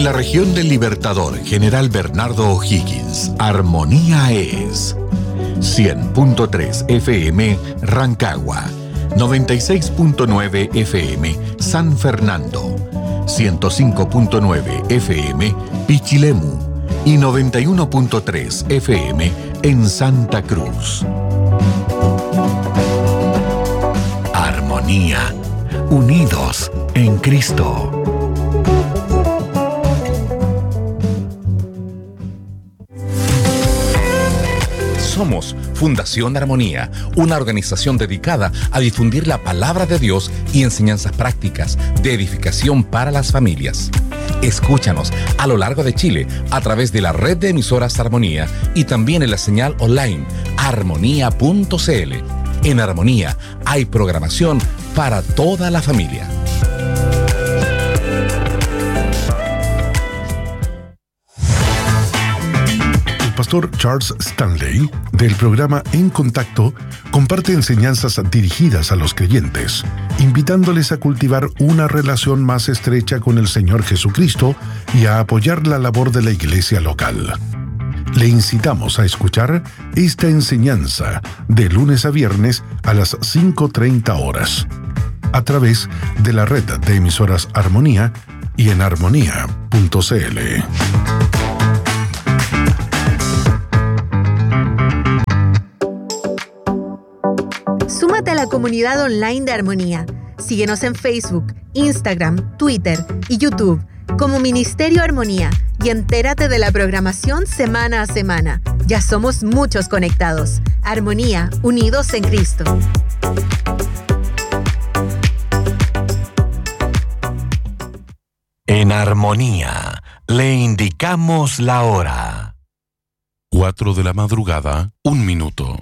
En la región del Libertador, General Bernardo O'Higgins, Armonía es 100.3 FM Rancagua, 96.9 FM San Fernando, 105.9 FM Pichilemu y 91.3 FM en Santa Cruz. Armonía, unidos en Cristo. Somos Fundación Armonía, una organización dedicada a difundir la palabra de Dios y enseñanzas prácticas de edificación para las familias. Escúchanos a lo largo de Chile a través de la red de emisoras Armonía y también en la señal online armonía.cl. En Armonía hay programación para toda la familia. El pastor Charles Stanley, del programa En Contacto, comparte enseñanzas dirigidas a los creyentes, invitándoles a cultivar una relación más estrecha con el Señor Jesucristo y a apoyar la labor de la iglesia local. Le incitamos a escuchar esta enseñanza de lunes a viernes a las 5:30 horas, a través de la red de emisoras Armonía y en armonía.cl. Súmate a la comunidad online de Armonía. Síguenos en Facebook, Instagram, Twitter y YouTube como Ministerio Armonía y entérate de la programación semana a semana. Ya somos muchos conectados. Armonía, unidos en Cristo. En Armonía, le indicamos la hora. 4 de la madrugada, 1 minuto.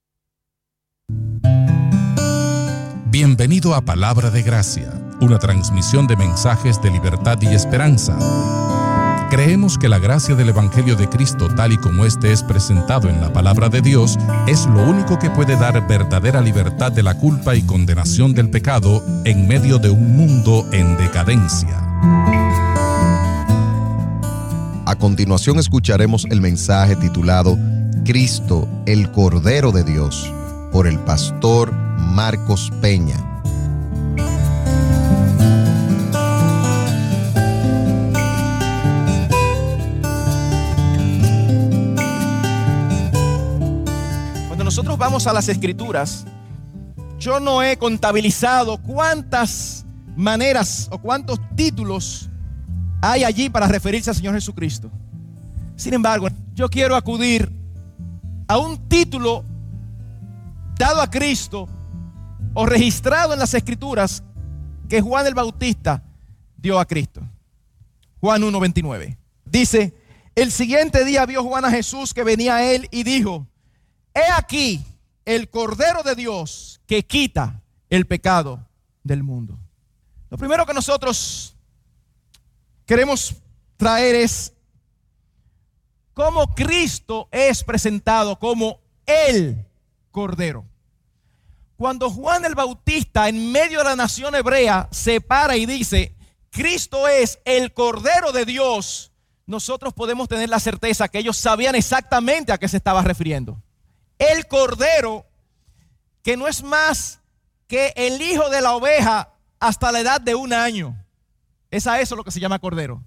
Bienvenido a Palabra de Gracia, una transmisión de mensajes de libertad y esperanza. Creemos que la gracia del Evangelio de Cristo, tal y como este es presentado en la Palabra de Dios, es lo único que puede dar verdadera libertad de la culpa y condenación del pecado en medio de un mundo en decadencia. A continuación escucharemos el mensaje titulado Cristo, el Cordero de Dios, por el pastor Marcos Peña. Cuando nosotros vamos a las Escrituras, yo no he contabilizado cuántas maneras o cuántos títulos hay allí para referirse al Señor Jesucristo. Sin embargo, yo quiero acudir a un título dado a Cristo o registrado en las Escrituras que Juan el Bautista dio a Cristo. Juan 1:29. Dice: el siguiente día vio Juan a Jesús que venía a él y dijo: he aquí el Cordero de Dios que quita el pecado del mundo. Lo primero que nosotros queremos traer es cómo Cristo es presentado como el Cordero. Cuando Juan el Bautista, en medio de la nación hebrea, se para y dice: Cristo es el Cordero de Dios, nosotros podemos tener la certeza que ellos sabían exactamente a qué se estaba refiriendo. El Cordero, que no es más que el hijo de la oveja hasta la edad de 1 año. Es a eso lo que se llama cordero.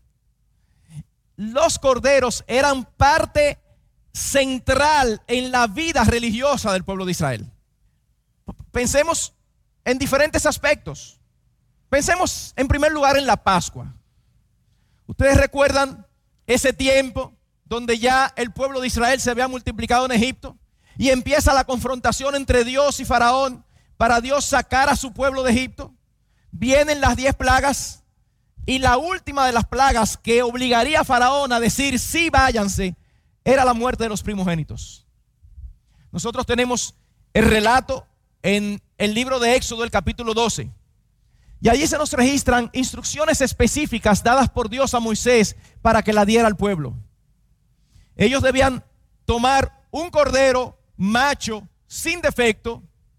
Los corderos eran parte central en la vida religiosa del pueblo de Israel. Pensemos en diferentes aspectos. Pensemos en primer lugar en la Pascua. Ustedes recuerdan ese tiempo donde ya el pueblo de Israel se había multiplicado en Egipto y empieza la confrontación entre Dios y Faraón para Dios sacar a su pueblo de Egipto. Vienen las 10 plagas y la última de las plagas que obligaría a Faraón a decir sí, váyanse, era la muerte de los primogénitos. Nosotros tenemos el relato en el libro de Éxodo, el capítulo 12. Y allí se nos registran instrucciones específicas dadas por Dios a Moisés para que la diera al pueblo. Ellos debían tomar un cordero macho sin defecto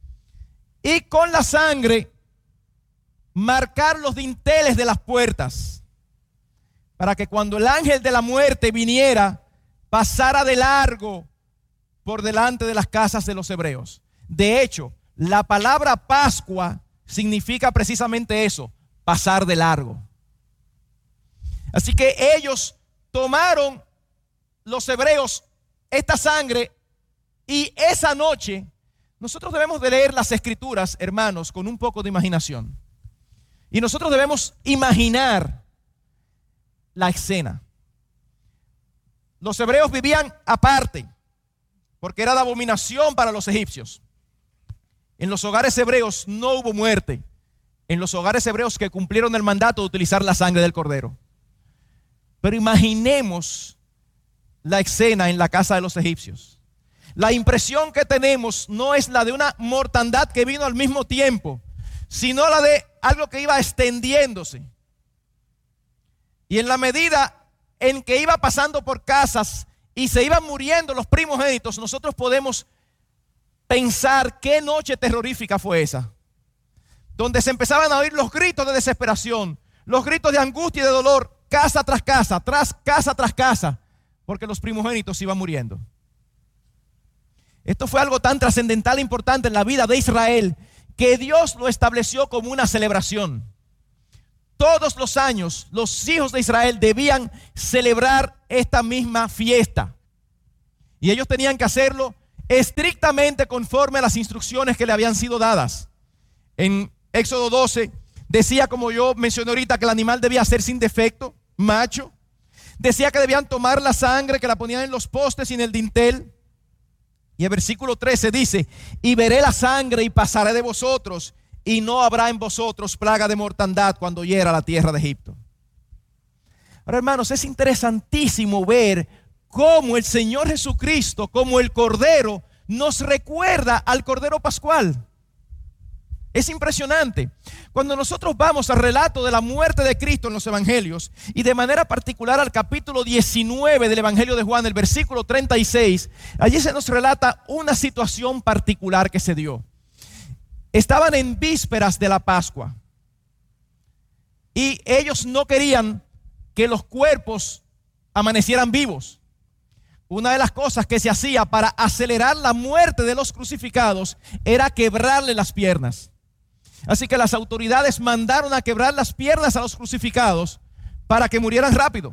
y con la sangre marcar los dinteles de las puertas. para que cuando el ángel de la muerte viniera, pasara de largo por delante de las casas de los hebreos. De hecho, la palabra Pascua significa precisamente eso, pasar de largo. Así que ellos tomaron, los hebreos, esta sangre, y esa noche nosotros debemos de leer las escrituras, hermanos, con un poco de imaginación. Y nosotros debemos imaginar la escena. Los hebreos vivían aparte, porque era de abominación para los egipcios. En los hogares hebreos no hubo muerte. En los hogares hebreos que cumplieron el mandato de utilizar la sangre del cordero. Pero imaginemos la escena en la casa de los egipcios. La impresión que tenemos no es la de una mortandad que vino al mismo tiempo, sino la de algo que iba extendiéndose. Y en la medida en que iba pasando por casas y se iban muriendo los primogénitos, nosotros podemos pensar qué noche terrorífica fue esa, donde se empezaban a oír los gritos de desesperación, los gritos de angustia y de dolor, casa tras casa, tras casa, porque los primogénitos iban muriendo. Esto fue algo tan trascendental e importante en la vida de Israel que Dios lo estableció como una celebración. Todos los años los hijos de Israel debían celebrar esta misma fiesta. Y ellos tenían que hacerlo estrictamente conforme a las instrucciones que le habían sido dadas. En Éxodo 12 decía, como yo mencioné ahorita, que el animal debía ser sin defecto, macho. Decía que debían tomar la sangre, que la ponían en los postes y en el dintel. Y el versículo 13 dice: y veré la sangre y pasaré de vosotros, y no habrá en vosotros plaga de mortandad cuando hiera la tierra de Egipto. Ahora, hermanos, es interesantísimo ver cómo el Señor Jesucristo, como el Cordero, nos recuerda al Cordero Pascual. Es impresionante. Cuando nosotros vamos al relato de la muerte de Cristo en los evangelios, y de manera particular al capítulo 19 del evangelio de Juan, el versículo 36, allí se nos relata una situación particular que se dio. Estaban en vísperas de la Pascua y ellos no querían que los cuerpos amanecieran vivos. Una de las cosas que se hacía para acelerar la muerte de los crucificados era quebrarle las piernas. Así que las autoridades mandaron a quebrar las piernas a los crucificados para que murieran rápido.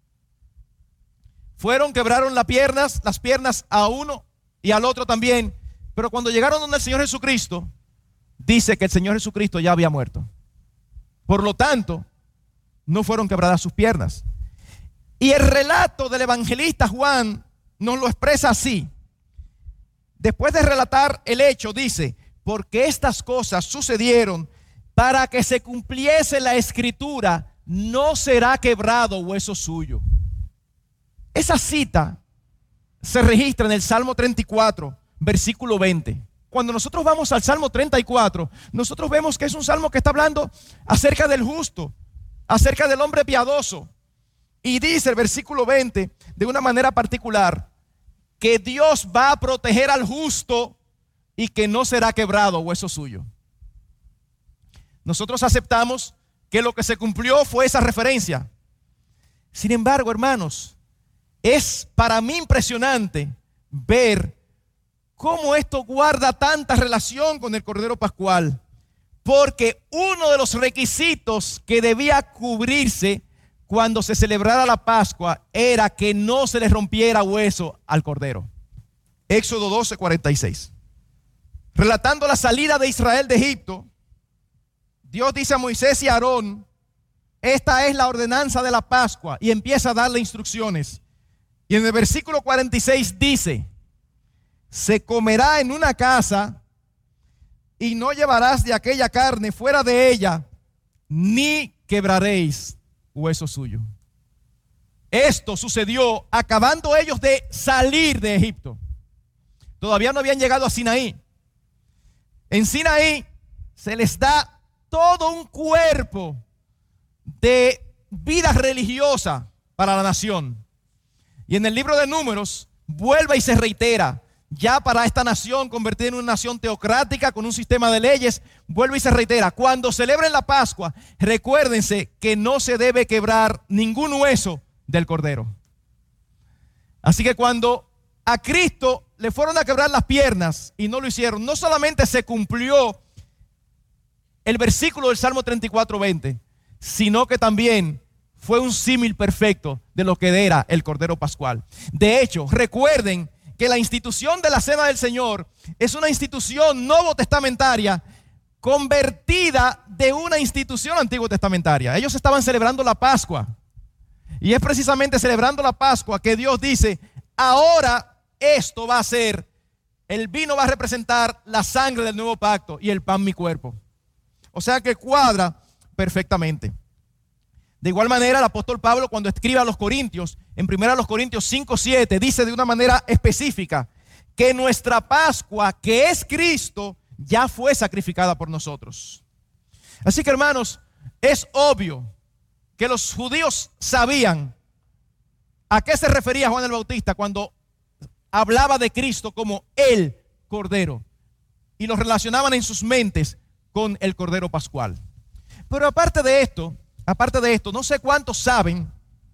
Fueron, quebraron las piernas a uno y al otro también. Pero cuando llegaron donde el Señor Jesucristo, dice que el Señor Jesucristo ya había muerto. Por lo tanto, no fueron quebradas sus piernas. Y el relato del evangelista Juan nos lo expresa así. Después de relatar el hecho, dice: porque estas cosas sucedieron para que se cumpliese la escritura, no será quebrado hueso suyo. Esa cita se registra en el Salmo 34, versículo 20. Cuando nosotros vamos al Salmo 34, nosotros vemos que es un salmo que está hablando acerca del justo, acerca del hombre piadoso. Y dice el versículo 20 de una manera particular que Dios va a proteger al justo y que no será quebrado hueso suyo. Nosotros aceptamos que lo que se cumplió fue esa referencia. Sin embargo, hermanos, es para mí impresionante ver cómo esto guarda tanta relación con el Cordero Pascual, porque uno de los requisitos que debía cubrirse cuando se celebrara la Pascua era que no se le rompiera hueso al Cordero. Éxodo 12, 46. Relatando la salida de Israel de Egipto, Dios dice a Moisés y a Aarón: esta es la ordenanza de la Pascua, y empieza a darle instrucciones. Y en el versículo 46 dice: se comerá en una casa y no llevarás de aquella carne fuera de ella, ni quebraréis hueso suyo. Esto sucedió acabando ellos de salir de Egipto. Todavía no habían llegado a Sinaí. En Sinaí se les da todo un cuerpo de vida religiosa para la nación. Y en el libro de Números vuelve y se reitera: ya para esta nación convertida en una nación teocrática con un sistema de leyes, vuelve y se reitera: cuando celebren la Pascua, recuérdense que no se debe quebrar ningún hueso del cordero. Así que cuando a Cristo le fueron a quebrar las piernas y no lo hicieron, no solamente se cumplió el versículo del Salmo 34:20, sino que también fue un símil perfecto de lo que era el Cordero Pascual. De hecho, recuerden que la institución de la Cena del Señor es una institución nuevo testamentaria convertida de una institución antiguo testamentaria. Ellos estaban celebrando la Pascua, y es precisamente celebrando la Pascua que Dios dice: ahora esto va a ser, el vino va a representar la sangre del nuevo pacto y el pan mi cuerpo. O sea que cuadra perfectamente. De igual manera, el apóstol Pablo, cuando escribe a los Corintios, en 1 Corintios 5:7, dice de una manera específica que nuestra Pascua, que es Cristo, ya fue sacrificada por nosotros. Así que, hermanos, es obvio que los judíos sabían a qué se refería Juan el Bautista cuando hablaba de Cristo como el Cordero, y lo relacionaban en sus mentes con el Cordero Pascual. Pero aparte de esto, no sé cuántos saben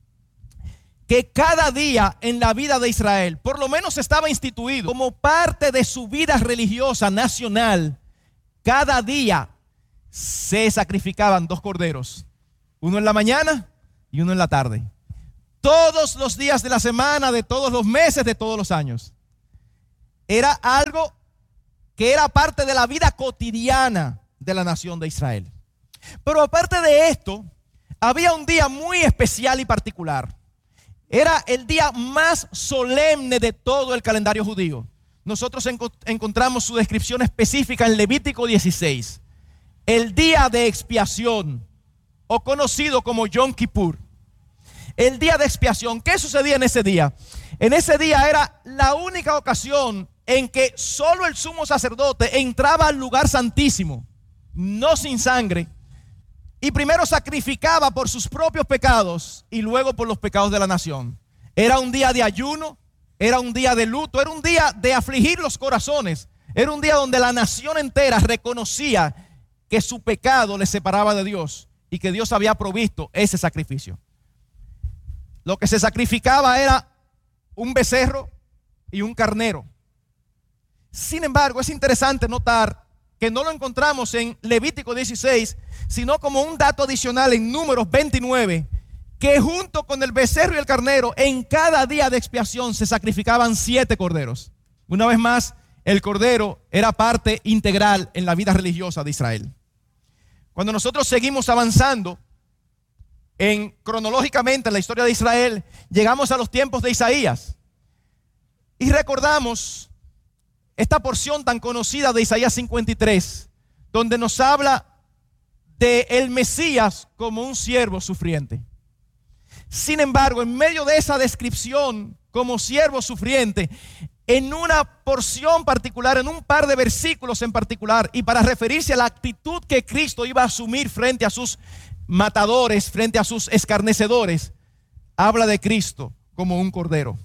que cada día en la vida de Israel, por lo menos estaba instituido como parte de su vida religiosa nacional. Cada día se sacrificaban 2 corderos, uno en la mañana y uno en la tarde. Todos los días de la semana, de todos los meses, de todos los años. Era algo que era parte de la vida cotidiana de la nación de Israel. Pero aparte de esto, había un día muy especial y particular. Era el día más solemne de todo el calendario judío. Nosotros encontramos su descripción específica en Levítico 16. El día de expiación, o conocido como Yom Kippur. El día de expiación. ¿Qué sucedía en ese día? En ese día era la única ocasión en que solo el sumo sacerdote entraba al lugar santísimo, no sin sangre, y primero sacrificaba por sus propios pecados y luego por los pecados de la nación. Era un día de ayuno, era un día de luto, era un día de afligir los corazones, era un día donde la nación entera reconocía que su pecado le separaba de Dios y que Dios había provisto ese sacrificio. Lo que se sacrificaba era un becerro y un carnero. Sin embargo, es interesante notar que no lo encontramos en Levítico 16, sino como un dato adicional en Números 29, que junto con el becerro y el carnero, en cada día de expiación se sacrificaban 7 corderos. Una vez más, el cordero era parte integral en la vida religiosa de Israel. Cuando nosotros seguimos avanzando cronológicamente en la historia de Israel, llegamos a los tiempos de Isaías y recordamos esta porción tan conocida de Isaías 53, donde nos habla de el Mesías como un siervo sufriente. Sin embargo, en medio de esa descripción como siervo sufriente, en una porción particular, en un par de versículos en particular, y para referirse a la actitud que Cristo iba a asumir frente a sus matadores, frente a sus escarnecedores, habla de Cristo como un cordero.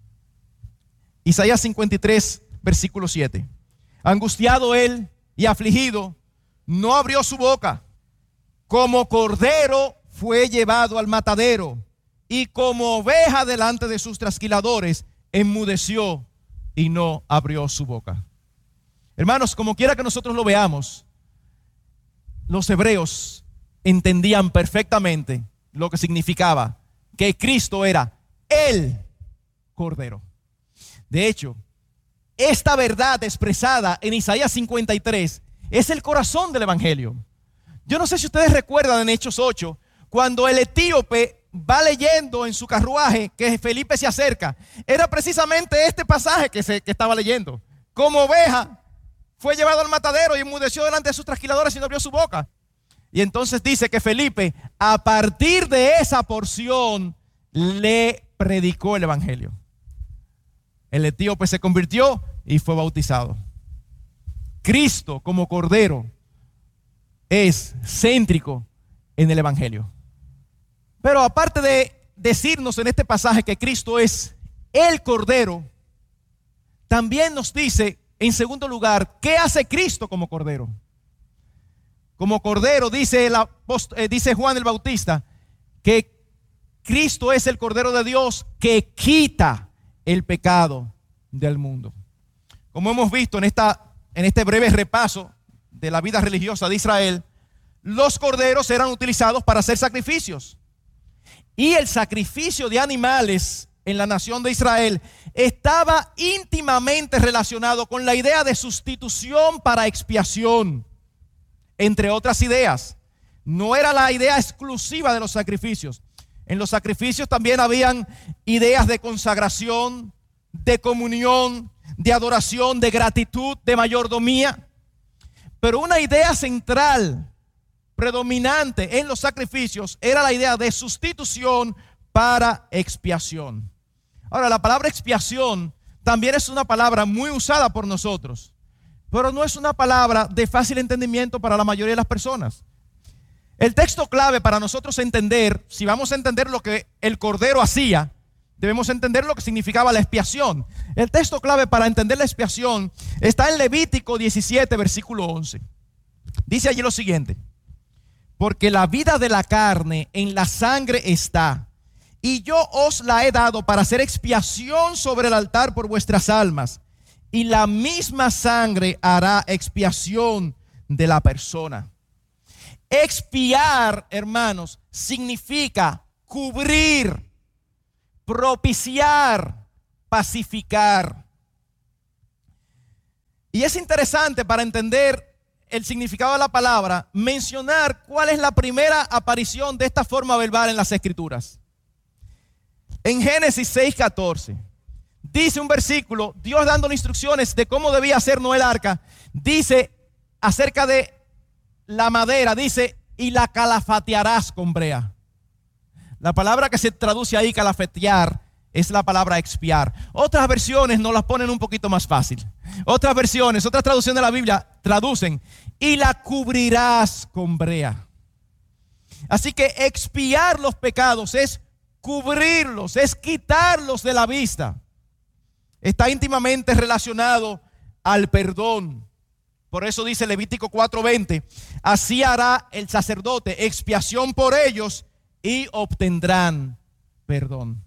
Isaías 53, versículo 7. Angustiado él y afligido, no abrió su boca. Como cordero fue llevado al matadero, y como oveja delante de sus trasquiladores, enmudeció y no abrió su boca. Hermanos, como quiera que nosotros lo veamos, los hebreos entendían perfectamente lo que significaba que Cristo era el Cordero. De hecho, esta verdad expresada en Isaías 53 es el corazón del Evangelio. Yo no sé si ustedes recuerdan en Hechos 8, cuando el etíope va leyendo en su carruaje que Felipe se acerca. Era precisamente este pasaje que estaba leyendo. Como oveja fue llevado al matadero y enmudeció delante de sus trasquiladores y no abrió su boca. Y entonces dice que Felipe, a partir de esa porción, le predicó el Evangelio. El etíope se convirtió y fue bautizado. Cristo como Cordero es céntrico en el Evangelio. Pero aparte de decirnos en este pasaje que Cristo es el Cordero, también nos dice, en segundo lugar, ¿qué hace Cristo como Cordero? Como Cordero, dice Juan el Bautista, que Cristo es el Cordero de Dios que quita el pecado del mundo. Como hemos visto en este breve repaso de la vida religiosa de Israel, los corderos eran utilizados para hacer sacrificios. Y el sacrificio de animales en la nación de Israel estaba íntimamente relacionado con la idea de sustitución para expiación, entre otras ideas. No era la idea exclusiva de los sacrificios. En los sacrificios también habían ideas de consagración, de comunión, de adoración, de gratitud, de mayordomía. Pero una idea central, predominante en los sacrificios, era la idea de sustitución para expiación. Ahora, la palabra expiación también es una palabra muy usada por nosotros, pero no es una palabra de fácil entendimiento para la mayoría de las personas. El texto clave para nosotros entender, si vamos a entender lo que el Cordero hacía, debemos entender lo que significaba la expiación. El texto clave para entender la expiación está en Levítico 17, versículo 11. Dice allí lo siguiente: porque la vida de la carne en la sangre está, y yo os la he dado para hacer expiación sobre el altar por vuestras almas, y la misma sangre hará expiación de la persona. Expiar, hermanos, significa cubrir, propiciar, pacificar. Y es interesante, para entender el significado de la palabra, mencionar cuál es la primera aparición de esta forma verbal en las Escrituras. En Génesis 6:14 dice un versículo, Dios dándole instrucciones de cómo debía hacer Noé el arca, dice acerca de la madera, dice, y la calafatearás con brea. La palabra que se traduce ahí, calafetear, es la palabra expiar. Otras versiones nos las ponen un poquito más fácil. Otras traducciones de la Biblia traducen, y la cubrirás con brea. Así que expiar los pecados es cubrirlos, es quitarlos de la vista. Está íntimamente relacionado al perdón. Por eso dice Levítico 4:20, así hará el sacerdote expiación por ellos y obtendrán perdón.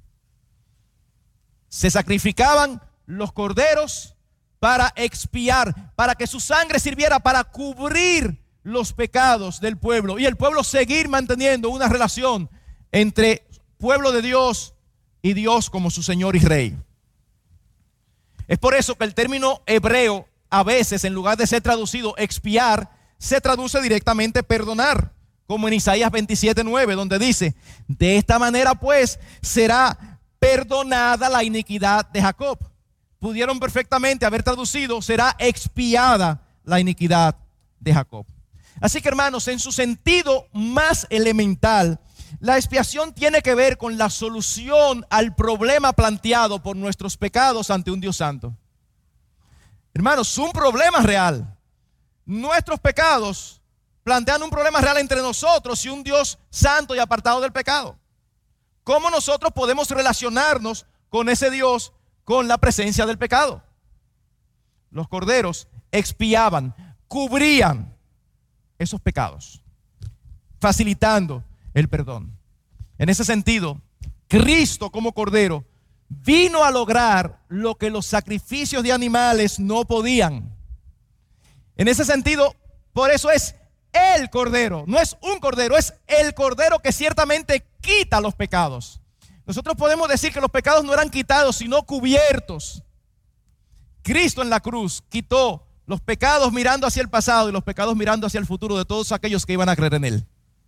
Se sacrificaban los corderos para expiar, para que su sangre sirviera para cubrir los pecados del pueblo y el pueblo seguir manteniendo una relación entre pueblo de Dios y Dios como su Señor y Rey. Es por eso que el término hebreo, a veces, en lugar de ser traducido expiar, se traduce directamente perdonar, como en Isaías 27:9, donde dice, de esta manera pues será perdonada la iniquidad de Jacob. Pudieron perfectamente haber traducido, será expiada la iniquidad de Jacob. Así que, hermanos, en su sentido más elemental, la expiación tiene que ver con la solución al problema planteado por nuestros pecados ante un Dios santo. Hermanos, un problema real. Nuestros pecados plantean un problema real entre nosotros y un Dios santo y apartado del pecado. ¿Cómo nosotros podemos relacionarnos con ese Dios con la presencia del pecado? Los corderos expiaban, cubrían esos pecados, facilitando el perdón. En ese sentido, Cristo como Cordero vino a lograr lo que los sacrificios de animales no podían. En ese sentido, por eso es el Cordero, no es un Cordero, es el Cordero que ciertamente quita los pecados. Nosotros podemos decir que los pecados no eran quitados, sino cubiertos. Cristo en la cruz quitó los pecados mirando hacia el pasado y los pecados mirando hacia el futuro de todos aquellos que iban a creer en Él.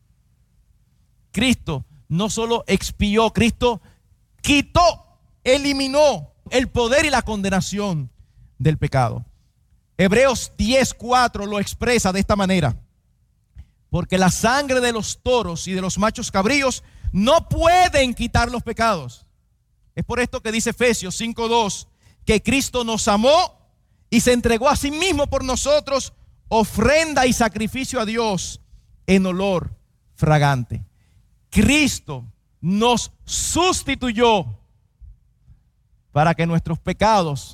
Cristo no solo expió, Cristo quitó, eliminó el poder y la condenación del pecado. Hebreos 10:4 lo expresa de esta manera: porque la sangre de los toros y de los machos cabríos no pueden quitar los pecados. Es por esto que dice Efesios 5:2 que Cristo nos amó y se entregó a sí mismo por nosotros, ofrenda y sacrificio a Dios en olor fragante. Cristo nos sustituyó para que nuestros pecados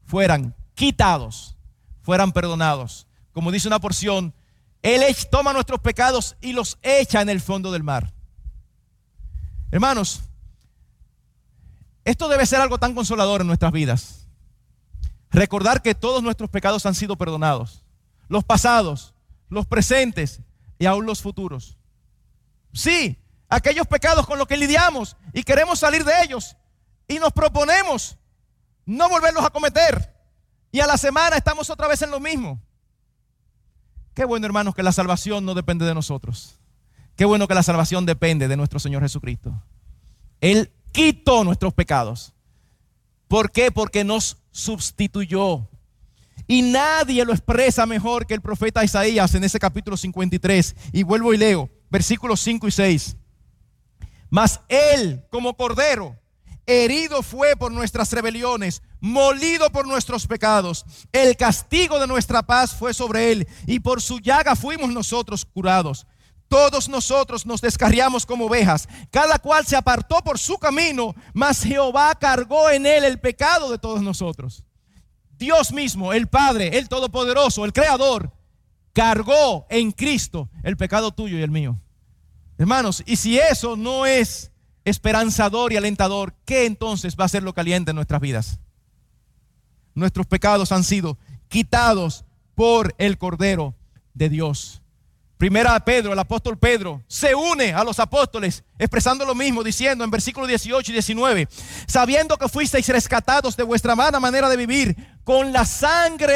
fueran quitados, fueran perdonados. Como dice una porción, Él toma nuestros pecados y los echa en el fondo del mar. Hermanos, esto debe ser algo tan consolador en nuestras vidas. Recordar que todos nuestros pecados han sido perdonados. Los pasados, los presentes y aún los futuros. Sí, aquellos pecados con los que lidiamos y queremos salir de ellos y nos proponemos no volverlos a cometer. Y a la semana estamos otra vez en lo mismo. Qué bueno, hermanos, que la salvación no depende de nosotros. Qué bueno que la salvación depende de nuestro Señor Jesucristo. Él quitó nuestros pecados. ¿Por qué? Porque nos sustituyó. Y nadie lo expresa mejor que el profeta Isaías en ese capítulo 53. Y vuelvo y leo, versículos 5 y 6. Mas Él, como cordero, herido fue por nuestras rebeliones, molido por nuestros pecados. El castigo de nuestra paz fue sobre Él, y por su llaga fuimos nosotros curados. Todos nosotros nos descarriamos como ovejas, cada cual se apartó por su camino, mas Jehová cargó en Él el pecado de todos nosotros. Dios mismo, el Padre, el Todopoderoso, el Creador, cargó en Cristo el pecado tuyo y el mío. Hermanos, y si eso no es esperanzador y alentador, ¿qué entonces va a ser lo que alienta en nuestras vidas? Nuestros pecados han sido quitados por el Cordero de Dios. Primera de Pedro, el apóstol Pedro se une a los apóstoles expresando lo mismo, diciendo en versículos 18 y 19: sabiendo que fuisteis rescatados de vuestra mala manera de vivir con la sangre